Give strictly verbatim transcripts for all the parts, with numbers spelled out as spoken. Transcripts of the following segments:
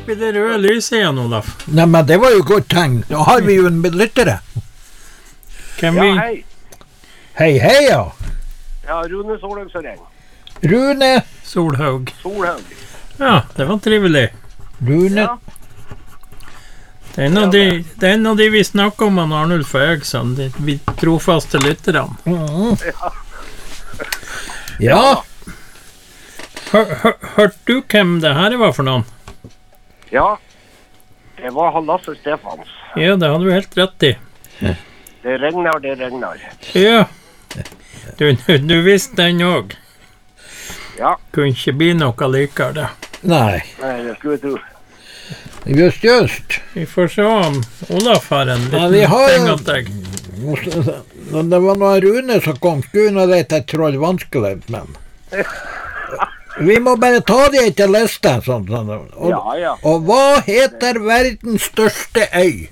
i det røde lyset igjen, Olaf. Nei, men det var jo godt tegn. Da har vi jo en lyttere. Hvem Ja, vi... hei. Hei, hei, ja. Ja, Rune Solhaug som ringer. Rune. Solhaug. Solhaug. Ja, det var trivelig. Rune. Ja. Det er en av de, det er en av de vi snakker om, han Arnulf og jeg, sånn, de, vi trofaste lytterne. Mm. Ja. Ja. Hør, hør, hørte du hvem det her var for noen? Ja, det var han Lasse Stefans. Ja, det hadde du helt rett i. Det regner, det regner. Ja, du, du, du visste den også. Ja, Kunne ikke bli noe likere det. Nei. nei, det skulle jeg tro. Just, just. Vi får se om Olaf har en Ja, liten vi har- ting at deg. Når det var noe Rune som kom, skulle hun ha rett et troll vanskelig, men... Vi må bare ta det etter liste, sånn, sånn. Og, Ja, ja. og hva heter verdens største øy?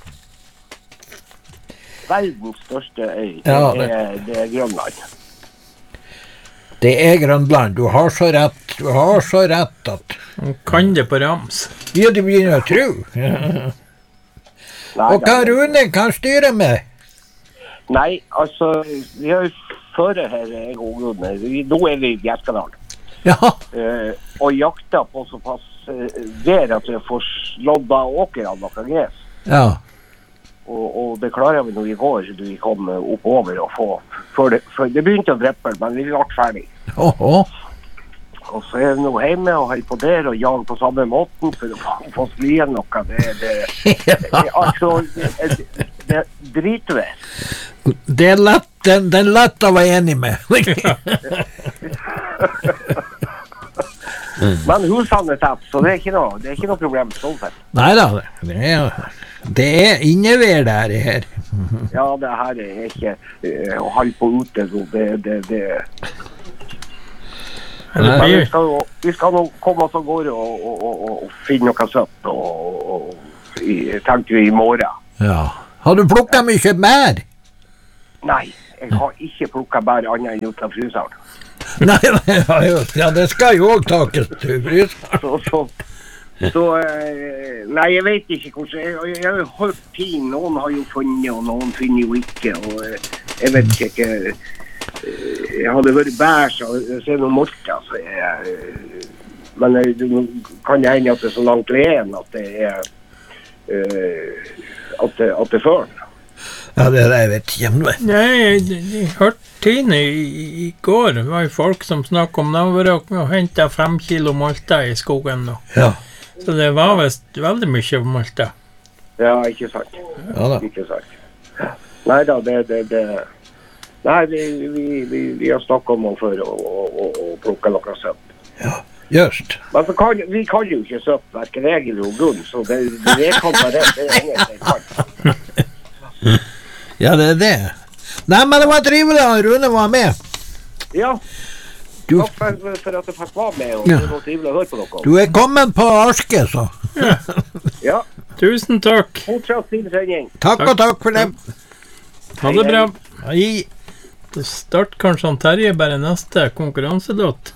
Verdens største øy, det, Ja, det- er, det er Grønland. Det er Grønland. Du har så rett. Du har så rett at... Han kan det på rams. Ja, du begynner å tro. Nei, Og hva nei, Rune kan styre med? Nei, altså, vi har jo føre her, jeg og Gunne. Vi- Nå er vi i Bjerkedalen. Ja, Eh, og jakta på såpass uh, vær at vi får slått av åker av noe gres. ja. Og, og det klarer vi når vi går, så vi kom eh, oppover og få, for det, for det begynte å dreppe, men vi ble ferdig. Åhå. Og så er vi nå hjemme og holder på der og jager på samme måten for å få- få skli igjen noe. Det, det, det, altså, det, det er dritvær. Det er lett, den, den er lett å være enig med. Men husene er tett, så det er ikke noe, det er ikke noe problem. Sånn sett. Neida, det er, det er innevær der her. Ja, det her er ikke uh, å holde på ute, så det, det, det. Eller Men vi blir- skal, jo, vi skal nå komme oss av gårde og, og, og, og finne noe søtt, og, og i, tenkte vi i morgen. Ja. Har du plukket mye bær? Nei, jeg har ikke plukket bær annet enn ut av fryseren. Nei, nei, ja, just, ja, det skal jo også takes til brys. Så, så, så eh, nei, jeg vet ikke hvordan, jeg, jeg har jo hørt ting, noen har jo funnet, og noen finner jo ikke, og eh, jeg vet ikke, eh, jeg hadde vært bær, så jeg ser noen morter, så jeg, eh, men eh, det kan det hende at det er så langt veien at det er, eh, at det, at det er før. Ja, det der vet jeg ikke. Nei, jeg, jeg hørte Tine i, i går, det var jo folk som snakket om, da var det å hente fem kilo molta i skogen nå. Ja. Så det var vist veldig mye molta. Ja, ikke sant. Ja da. Ikke sant. Nei da, det, det, det, nei, vi, vi, vi, vi har snakket om det før, og, og, og, og plukket noe søtt. Ja, just. Men så kan, vi kan jo ikke søtt, hverken jeg eller Gunn, så det, det jeg kan ta rett, det er ingen jeg kan. Ja, det er det. Nei, men det var trivelig at Rune var med. Ja, Du, takk for, for at jeg fikk være med, og Ja. det var trivelig å høre på dere. du er kommet på Arske, så. Ja, Tusen takk. fortsatt fin sending. Takk og takk for det. Ha det bra. Hei. Det start kanskje han Terje bare neste konkurranselåt.